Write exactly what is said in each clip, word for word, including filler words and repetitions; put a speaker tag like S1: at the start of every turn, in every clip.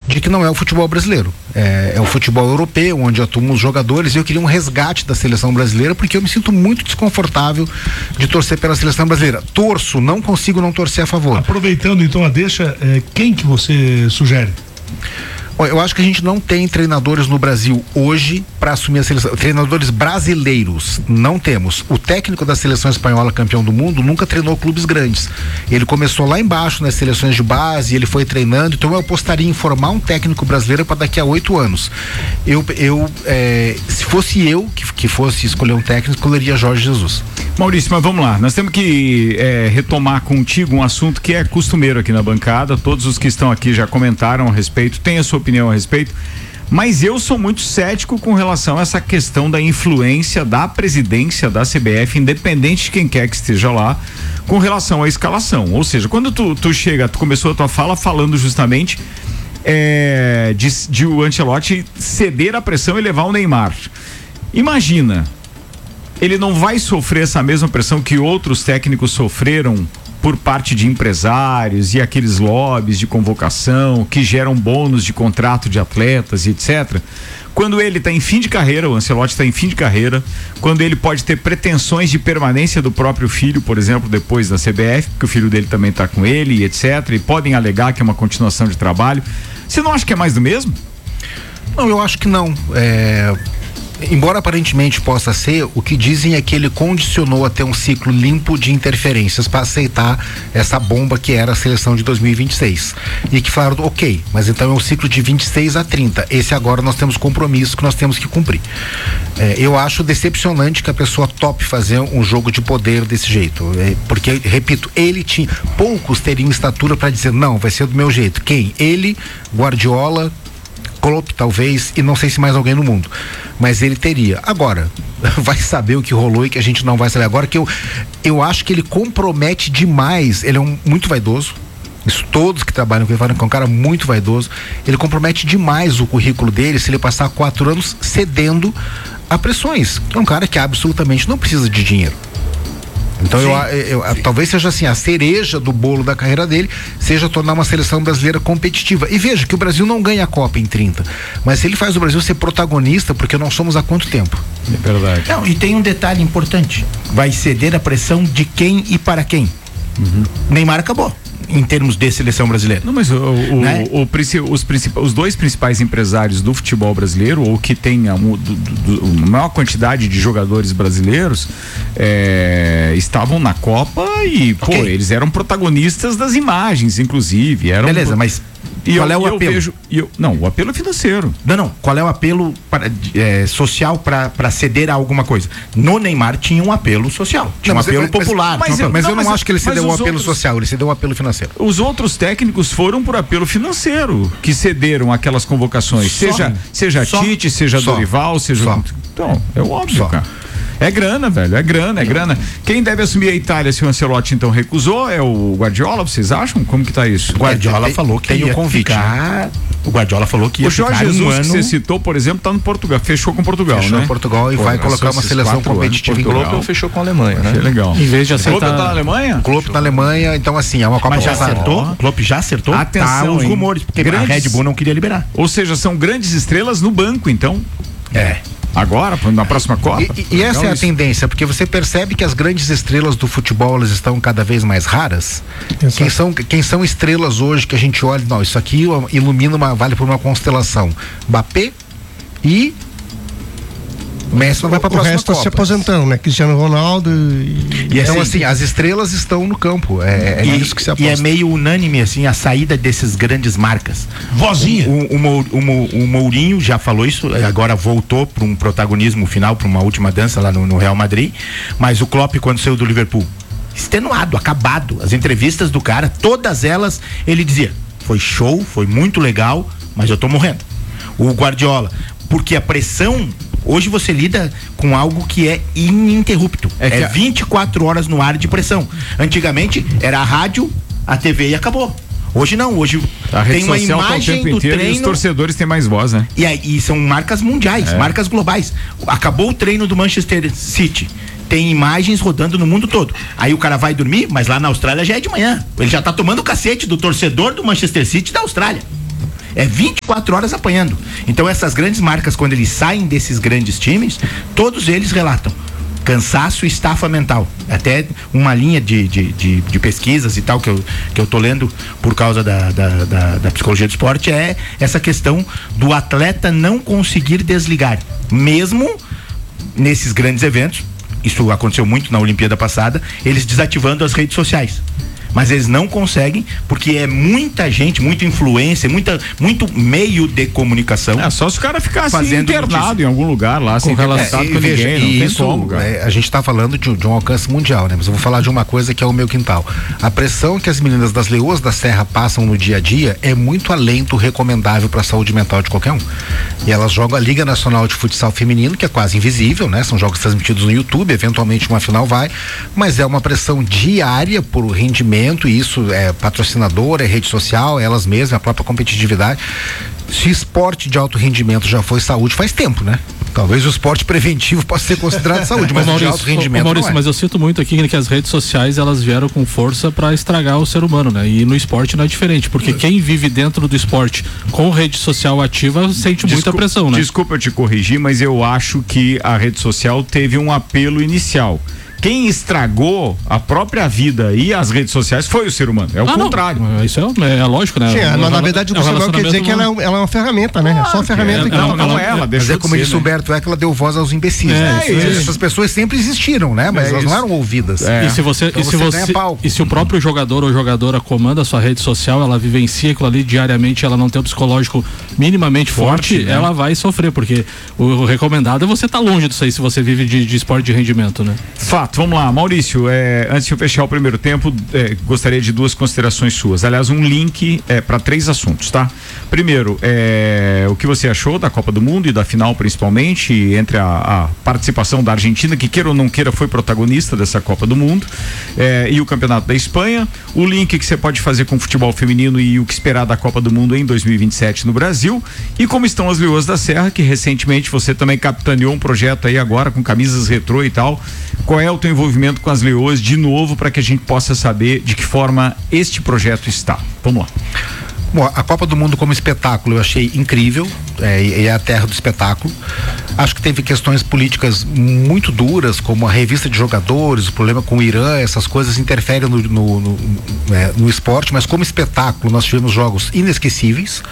S1: de que não é o futebol brasileiro, é, é o futebol europeu, onde atuam os jogadores, e eu queria um resgate da seleção brasileira, porque eu me sinto muito desconfortável de torcer pela seleção brasileira. Torço, não consigo não torcer a favor.
S2: Aproveitando então a deixa, é, quem que você sugere?
S1: Eu acho que a gente não tem treinadores no Brasil hoje para assumir a seleção. Treinadores brasileiros, não temos. O técnico da seleção espanhola, campeão do mundo, nunca treinou clubes grandes. Ele começou lá embaixo nas seleções de base, ele foi treinando, então eu apostaria em formar um técnico brasileiro para daqui a oito anos. Eu, eu é, se fosse eu que, que fosse escolher um técnico, escolheria Jorge Jesus.
S3: Maurício, mas vamos lá, nós temos que é, retomar contigo um assunto que é costumeiro aqui na bancada, todos os que estão aqui já comentaram a respeito, têm a sua opinião a respeito, mas eu sou muito cético com relação a essa questão da influência da presidência da C B F, independente de quem quer que esteja lá, com relação à escalação. Ou seja, quando tu, tu chega, tu começou a tua fala falando justamente é, de, de o Ancelotti ceder a pressão e levar o Neymar. Imagina, ele não vai sofrer essa mesma pressão que outros técnicos sofreram por parte de empresários e aqueles lobbies de convocação que geram bônus de contrato de atletas e etcétera. Quando ele está em fim de carreira, o Ancelotti está em fim de carreira, quando ele pode ter pretensões de permanência do próprio filho, por exemplo, depois da C B F, porque o filho dele também está com ele e etcétera. E podem alegar que é uma continuação de trabalho. Você não acha que é mais do mesmo?
S1: Não, eu acho que não. É... Embora aparentemente possa ser, o que dizem é que ele condicionou a ter um ciclo limpo de interferências para aceitar essa bomba que era a seleção de dois mil e vinte e seis. E que falaram, ok, mas então é um ciclo de vinte e seis a trinta. Esse agora nós temos compromisso que nós temos que cumprir. É, eu acho decepcionante que a pessoa tope fazer um jogo de poder desse jeito. É, porque, repito, ele tinha. Poucos teriam estatura para dizer, não, vai ser do meu jeito. Quem? Ele, Guardiola, Klopp talvez, e não sei se mais alguém no mundo, mas ele teria. Agora, vai saber o que rolou e que a gente não vai saber. Agora que eu, eu acho que ele compromete demais, ele é um muito vaidoso, isso todos que trabalham com ele falam que é um cara muito vaidoso, ele compromete demais o currículo dele se ele passar quatro anos cedendo a pressões. É um cara que absolutamente não precisa de dinheiro. Então sim, eu, eu, talvez seja assim, a cereja do bolo da carreira dele seja tornar uma seleção brasileira competitiva. E veja que o Brasil não ganha a Copa em trinta, mas ele faz o Brasil ser protagonista, porque nós somos há quanto tempo?
S4: É verdade. Não, e tem um detalhe importante, vai ceder a pressão de quem e para quem? Uhum. Neymar acabou em termos de seleção brasileira.
S3: Não, mas o, o, né? o, o, os, os dois principais empresários do futebol brasileiro, ou que tem a, do, do, a maior quantidade de jogadores brasileiros, é, estavam na Copa e, okay, pô, eles eram protagonistas das imagens, inclusive. Eram,
S4: beleza, mas
S3: e
S4: qual
S3: eu,
S4: é o
S3: eu
S4: apelo?
S3: Vejo, eu, não, o apelo é financeiro.
S4: Não, não, qual é o apelo para, é, social para ceder a alguma coisa? No Neymar tinha um apelo social, tinha não, um apelo
S1: mas,
S4: popular.
S1: Mas, mas, eu, mas não, eu não mas, acho que ele cedeu um apelo
S3: outros,
S1: social, ele cedeu um apelo financeiro.
S3: Os outros técnicos foram por apelo financeiro, que cederam aquelas convocações, só, seja, seja só, Tite, seja só, Dorival, seja... Só. Então, é óbvio, só. cara. É grana, velho, é grana, é grana. Quem deve assumir a Itália se o Ancelotti então recusou? É o Guardiola, vocês acham? Como que tá isso?
S4: O Guardiola tem, falou que
S1: tem
S4: ia
S1: o convite.
S4: Ficar, né? O Guardiola falou que ia
S3: o Jorge
S4: ficar
S3: Jesus,
S4: um ano...
S3: que você citou, por exemplo, tá no Portugal, fechou com Portugal,
S1: fechou
S3: né?
S1: Portugal e Pô, vai colocar uma seleção competitiva em
S5: Portugal. Klopp fechou com a Alemanha, né?
S3: Achei legal.
S5: Em vez de aceitar...
S3: Klopp tá na Alemanha?
S1: Klopp na Alemanha, então assim, é uma Copa.
S4: Mas já
S1: pesada.
S4: acertou? O Klopp já acertou?
S3: Atenção,
S4: tá os rumores, porque grandes... a Red Bull não queria liberar.
S3: Ou seja, são grandes estrelas no banco, então.
S4: É.
S3: Agora, na próxima Copa.
S1: E, e essa é a isso. tendência, porque você percebe que as grandes estrelas do futebol, elas estão cada vez mais raras. Quem são, quem são estrelas hoje que a gente olha, não, isso aqui ilumina uma, vale por uma constelação. Mbappé e Messi não vai para a próxima Copa.
S2: O resto está se aposentando, né? Cristiano Ronaldo e...
S1: e então assim, as estrelas estão no campo, é, é
S4: e,
S1: isso que se aposta.
S4: E é meio unânime assim a saída desses grandes marcas.
S2: Vozinha.
S4: O, o, o, o Mourinho já falou isso, agora voltou para um protagonismo final, para uma última dança lá no, no Real Madrid, mas o Klopp quando saiu do Liverpool, extenuado, acabado, as entrevistas do cara, todas elas, ele dizia, foi show, foi muito legal, mas eu tô morrendo. O Guardiola, porque a pressão, hoje você lida com algo que é ininterrupto. É, é vinte e quatro horas no ar de pressão. Antigamente era a rádio, a T V e acabou. Hoje não, hoje
S3: a
S4: tem uma imagem
S3: tá o tempo
S4: do
S3: inteiro
S4: treino.
S3: E os torcedores têm mais voz, né?
S4: E, aí, e são marcas mundiais, é. marcas globais. Acabou o treino do Manchester City. Tem imagens rodando no mundo todo. Aí o cara vai dormir, mas lá na Austrália já é de manhã. Ele já tá tomando o cacete do torcedor do Manchester City da Austrália. É vinte e quatro horas apanhando. Então essas grandes marcas, quando eles saem desses grandes times, todos eles relatam cansaço e estafa mental. Até uma linha de, de, de, de pesquisas e tal que eu, que eu tô lendo por causa da, da, da, da psicologia do esporte é essa questão do atleta não conseguir desligar, mesmo nesses grandes eventos. Isso aconteceu muito na Olimpíada passada, eles desativando as redes sociais. Mas eles não conseguem, porque é muita gente, muita influência, muita, muito meio de comunicação.
S3: É só se o cara ficasse
S4: fazendo
S3: internado
S4: notícia
S3: em algum lugar lá, sem relação
S1: é,
S3: com
S1: veja,
S3: ninguém, não
S1: e
S3: tem
S1: isso,
S3: como,
S1: é, a gente está falando de, de um alcance mundial, né? Mas eu vou falar de uma coisa que é o meu quintal. A pressão que as meninas das Leoas da Serra passam no dia a dia é muito além do recomendável para a saúde mental de qualquer um. E elas jogam a Liga Nacional de Futsal Feminino, que é quase invisível, né? São jogos transmitidos no YouTube, eventualmente uma final vai, mas é uma pressão diária por rendimento, e isso é patrocinador, é rede social, é elas mesmas, a própria competitividade. Se esporte de alto rendimento já foi saúde faz tempo, né? Talvez o esporte preventivo possa ser considerado saúde, mas
S5: Maurício,
S1: de alto rendimento
S5: ô, Maurício,
S1: não é.
S5: Mas eu sinto muito aqui que as redes sociais elas vieram com força para estragar o ser humano, né? E no esporte não é diferente, porque quem vive dentro do esporte com rede social ativa sente
S3: Desculpa,
S5: muita pressão, né?
S3: Desculpa eu te corrigir, mas eu acho que a rede social teve um apelo inicial. Quem estragou a própria vida e as redes sociais foi o ser humano. É o
S5: ah,
S3: contrário.
S5: Não. Isso é, é lógico, né?
S6: Sim,
S5: o,
S6: mas
S5: o,
S6: na verdade o
S5: é
S6: Samuel quer dizer que ela é, ela é uma ferramenta, né? É só uma ferramenta
S3: é,
S6: que
S3: não,
S6: ela,
S3: não é ela,
S1: Mas
S3: deixou
S1: é como
S3: de
S1: disse
S3: ser,
S1: o
S3: né?
S1: Humberto Eco, ela deu voz aos imbecis.
S5: É,
S1: né?
S5: isso.
S1: Essas pessoas sempre existiram, né? Mas
S3: É
S1: elas
S3: isso.
S1: não eram ouvidas.
S3: É.
S5: E se você,
S1: Então
S5: e se
S1: você
S5: você,
S1: ganha palco.
S5: e se o próprio jogador ou jogadora comanda a sua rede social, ela vivencia aquilo ali diariamente, ela não tem um psicológico minimamente forte,
S3: Forte, né?
S5: ela vai sofrer, porque o, o recomendado é você estar tá longe disso aí, se você vive de, de esporte de rendimento, né?
S3: Fato, vamos lá, Maurício, é, antes de eu fechar o primeiro tempo, é, gostaria de duas considerações suas. Aliás, um link é, para três assuntos, tá? Primeiro, é, o que você achou da Copa do Mundo e da final, principalmente, entre a, a participação da Argentina, que queira ou não queira foi protagonista dessa Copa do Mundo, é, e o Campeonato da Espanha, o link que você pode fazer com o futebol feminino e o que esperar da Copa do Mundo em dois mil e vinte e sete no Brasil, e como estão as Leoas da Serra, que recentemente você também capitaneou um projeto aí agora com camisas retrô e tal. Qual é o teu envolvimento com as Leoas de novo, para que a gente possa saber de que forma este projeto está? Vamos lá.
S1: Bom, a Copa do Mundo como espetáculo eu achei incrível, é, e é a terra do espetáculo. Acho que teve questões políticas muito duras, como a revista de jogadores, o problema com o Irã, essas coisas interferem no, no, no, é, no esporte, mas como espetáculo nós tivemos jogos inesquecíveis.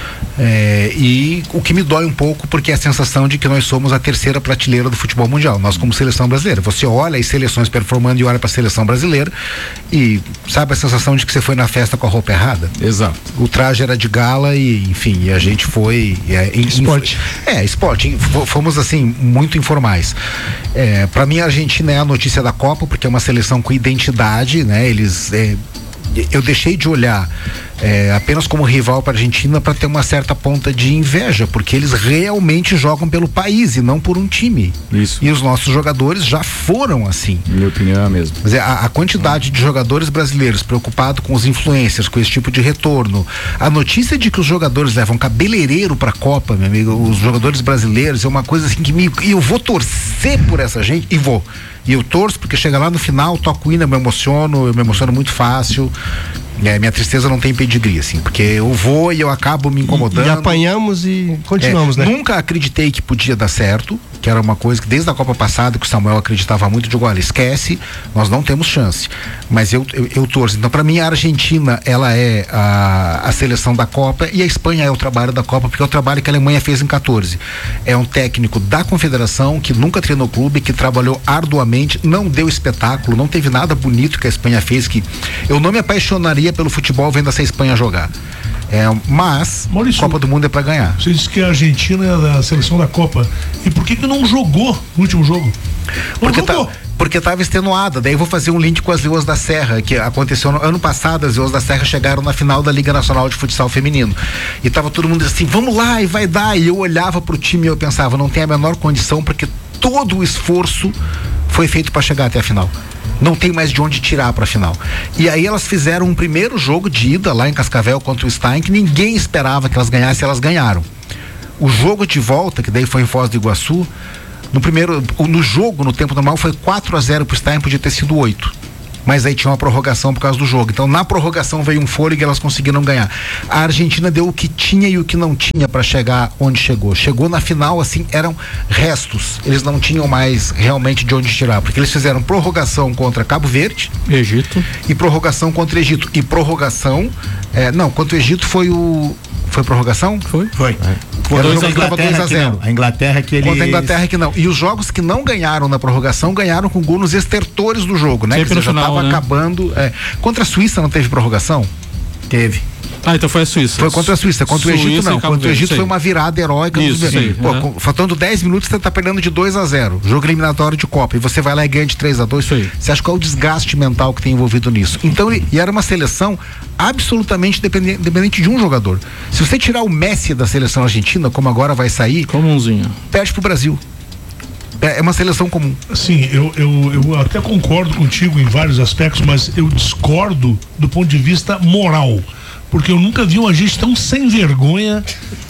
S1: É, e o que me dói um pouco, porque é a sensação de que nós somos a terceira prateleira do futebol mundial, nós como seleção brasileira. Você olha as seleções performando e olha para a seleção brasileira e sabe a sensação de que você foi na festa com a roupa errada?
S3: Exato.
S1: O traje era de gala e, enfim, e a gente foi é, em,
S6: Esporte.
S1: É, esporte, fomos assim, muito informais. É, para mim a Argentina é a notícia da Copa, porque é uma seleção com identidade, né? Eles é, eu deixei de olhar é, apenas como rival para a Argentina para ter uma certa ponta de inveja, porque eles realmente jogam pelo país e não por um time.
S3: Isso.
S1: E os nossos jogadores já foram assim.
S3: Minha opinião é a mesma.
S1: Mas a, a quantidade de jogadores brasileiros preocupados com os influencers, com esse tipo de retorno, a notícia de que os jogadores levam cabeleireiro para a Copa, meu amigo, os jogadores brasileiros, é uma coisa assim que me, e eu vou torcer por essa gente e vou. E eu torço porque chega lá no final, toco o hino, eu me emociono, eu me emociono muito fácil. É, minha tristeza não tem pedigree, assim, porque eu vou e eu acabo me incomodando.
S6: E, e apanhamos e continuamos,
S1: é,
S6: né?
S1: Nunca acreditei que podia dar certo, que era uma coisa que desde a Copa passada que o Samuel acreditava muito, digo, olha, esquece, nós não temos chance. Mas eu, eu, eu torço. Então, para mim, a Argentina, ela é a, a seleção da Copa e a Espanha é o trabalho da Copa, porque é o trabalho que a Alemanha fez em quatorze. É um técnico da Confederação que nunca treinou clube, que trabalhou arduamente, não deu espetáculo, não teve nada bonito que a Espanha fez, que eu não me apaixonaria pelo futebol vendo essa Espanha jogar. É, mas
S2: Maurício,
S1: Copa do Mundo é pra ganhar.
S2: Você disse que a Argentina é da seleção da Copa. E por que que não jogou no último jogo? Não
S1: Porque
S2: jogou.
S1: tá, porque estava extenuada. Daí eu vou fazer um link com as Leoas da Serra, que aconteceu no ano passado. As Leoas da Serra chegaram na final da Liga Nacional de Futsal Feminino. E tava todo mundo assim, vamos lá, e vai dar. E eu olhava pro time e eu pensava, não tem a menor condição, porque todo o esforço foi feito para chegar até a final. Não tem mais de onde tirar para a final. E aí elas fizeram um primeiro jogo de ida lá em Cascavel contra o Stein, que ninguém esperava que elas ganhassem, elas ganharam. O jogo de volta, que daí foi em Foz do Iguaçu, no primeiro, no jogo, no tempo normal, foi quatro a zero pro Stein, podia ter sido oito. mas aí tinha uma prorrogação por causa do jogo. Então na prorrogação veio um fôlego e elas conseguiram ganhar. A Argentina deu o que tinha e o que não tinha para chegar onde chegou. Chegou na final, assim, eram restos. Eles não tinham mais realmente de onde tirar, porque eles fizeram prorrogação contra Cabo Verde,
S5: Egito
S1: e prorrogação contra Egito. E prorrogação, é, não, contra o Egito foi o foi prorrogação?
S5: Foi?
S4: Foi.
S1: Foi
S4: dois
S1: a Inglaterra que não.
S4: A Inglaterra que eles...
S1: Contra a Inglaterra que não. E os jogos que não ganharam na prorrogação, ganharam com gol nos estertores do jogo, né?
S5: Sempre
S1: que
S5: no
S1: já
S5: final,
S1: tava
S5: né?
S1: acabando. É. Contra a Suíça não teve prorrogação?
S4: Teve.
S5: Ah, então foi a Suíça.
S1: Foi contra a Suíça, contra
S5: Suíça
S1: o Egito não.
S5: e Cabo
S1: Contra o
S5: Verde,
S1: Egito
S5: isso
S1: foi
S5: aí.
S1: uma virada heróica.
S5: Isso,
S1: nos...
S5: sim,
S1: Pô,
S5: uhum.
S1: com- faltando dez minutos você tá perdendo de dois a zero. Jogo eliminatório de Copa. E você vai lá e ganha de três a dois.
S5: Isso aí.
S1: Você acha qual é o desgaste mental que tem envolvido nisso? Então, e era uma seleção absolutamente dependente, dependente de um jogador. Se você tirar o Messi da seleção argentina, como agora vai sair,
S5: Comumzinho.
S1: perde pro Brasil. É, é uma seleção comum.
S2: Assim, eu, eu, eu até concordo contigo em vários aspectos, mas eu discordo do ponto de vista moral. Porque eu nunca vi uma gente tão sem vergonha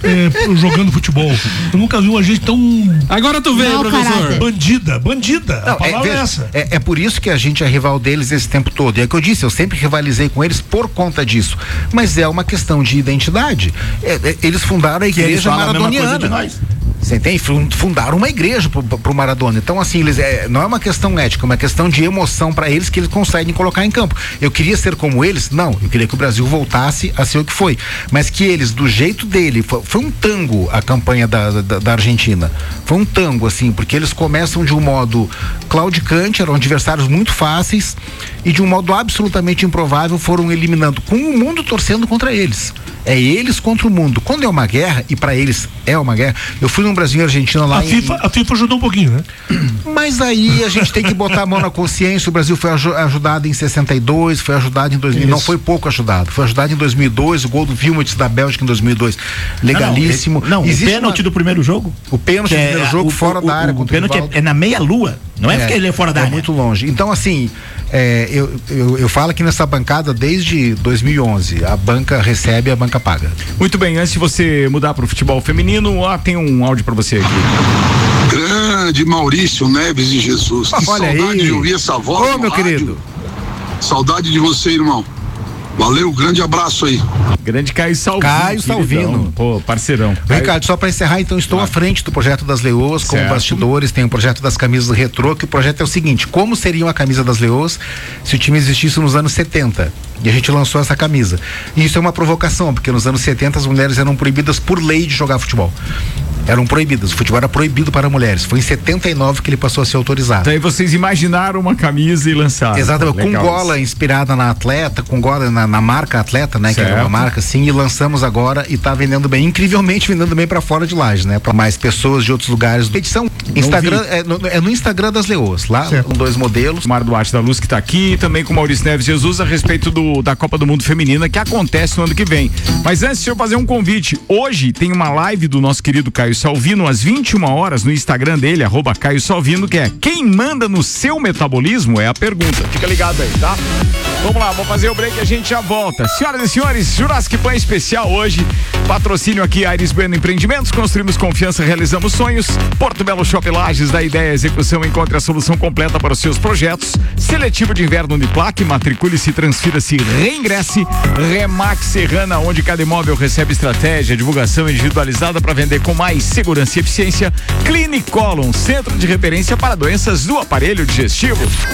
S2: é, jogando futebol. Eu nunca vi uma gente tão
S5: Agora tu vê,
S7: Mau
S5: professor.
S7: caráter.
S2: bandida, bandida.
S1: Não,
S2: a palavra é,
S1: veja,
S2: essa.
S1: É, é por isso que a gente é rival deles esse tempo todo. E é o que eu disse, eu sempre rivalizei com eles por conta disso. Mas é uma questão de identidade. É, é, eles fundaram a
S4: Que eles
S1: igreja
S4: falam a mesma coisa de
S1: maradoniana.
S4: nós.
S1: Você entende? Fun- Fundaram uma igreja pro, pro Maradona. Então, assim, eles é, não é uma questão ética, é uma questão de emoção para eles que eles conseguem colocar em campo. Eu queria ser como eles? Não. Eu queria que o Brasil voltasse a ser o que foi. Mas que eles, do jeito dele, foi, foi um tango a campanha da, da, da Argentina. Foi um tango, assim, porque eles começam de um modo claudicante, eram adversários muito fáceis, e de um modo absolutamente improvável foram eliminando, com o mundo torcendo contra eles. É eles contra o mundo. Quando é uma guerra, e para eles é uma guerra, eu fui no Brasil e Argentina lá
S2: A
S1: em-
S2: FIFA, a FIFA ajudou um pouquinho, né?
S1: Mas aí a gente tem que botar a mão na consciência. O Brasil foi aju- ajudado em sessenta e dois, foi ajudado em dois mil, não
S2: Isso.
S1: foi pouco ajudado. Foi ajudado em dois mil e dois, o gol do Wilmots da Bélgica em dois mil e dois, legalíssimo.
S4: Não, não,
S1: Existe
S4: o pênalti
S1: uma-
S4: do primeiro jogo.
S1: o pênalti
S4: que
S1: do
S4: é,
S1: primeiro jogo
S4: o-
S1: fora
S4: o-
S1: da área
S4: o,
S1: contra o
S4: pênalti
S1: Rivaldo.
S4: é, é na meia lua. Não é, porque ele é fora da
S1: é
S4: área.
S1: muito longe. Então, assim, é, eu, eu, eu falo aqui nessa bancada desde dois mil e onze. A banca recebe, a banca paga.
S3: Muito bem, antes de você mudar para o futebol feminino, ah, tem um áudio para você aqui.
S8: Grande Maurício Neves de Jesus. Que
S1: Olha
S8: saudade
S1: aí.
S8: de ouvir essa voz.
S1: Ô,
S8: no
S1: meu
S8: rádio.
S1: querido.
S8: Saudade de você, irmão. Valeu, grande abraço aí.
S3: Grande Caio Salvino.
S1: Caio
S3: queridão.
S1: Salvino.
S3: Pô, parceirão.
S1: Ricardo, só para encerrar, então, estou à frente do projeto das Leoas, como
S3: Certo.
S1: bastidores, tem o projeto das camisas retrô, que o projeto é o seguinte: como seria a camisa das Leoas se o time existisse nos anos setenta? E a gente lançou essa camisa. E isso é uma provocação, porque nos anos setenta as mulheres eram proibidas por lei de jogar futebol. Eram proibidas, o futebol era proibido para mulheres. Foi em setenta e nove que ele passou a ser autorizado.
S3: Então aí vocês imaginaram uma camisa e lançaram.
S1: Exatamente,
S3: Pô,
S1: com
S3: legal
S1: gola
S3: isso.
S1: inspirada na atleta, com gola na, na marca atleta, né? Que era
S3: Certo.
S1: uma marca assim, e lançamos agora e tá vendendo bem, incrivelmente vendendo bem pra fora de Laje, né? Pra mais pessoas de outros lugares. Edição, Instagram, é no, é no Instagram das Leoas, lá com dois modelos.
S3: Mário Duarte da Luz que tá aqui, e também com o Maurício Neves Jesus a respeito do, da Copa do Mundo Feminina que acontece no ano que vem. Mas antes, deixa eu fazer um convite. Hoje tem uma live do nosso querido Caio Salvino às vinte e uma horas no Instagram dele, arroba Caio Salvino, que é: quem manda no seu metabolismo? É a pergunta. Fica ligado aí, tá? Vamos lá, vamos fazer o break e a gente já volta. Senhoras e senhores, Jurassic Pan especial hoje. Patrocínio aqui, Aires Bueno Empreendimentos. Construímos confiança, realizamos sonhos. Porto Belo Shopping Lages, da ideia à execução, encontre a solução completa para os seus projetos. Seletivo de inverno Uniplac, matricule-se, transfira-se, reingresse. Remax Serrana, onde cada imóvel recebe estratégia, divulgação individualizada para vender com mais segurança e eficiência. Clinicolon, centro de referência para doenças do aparelho digestivo.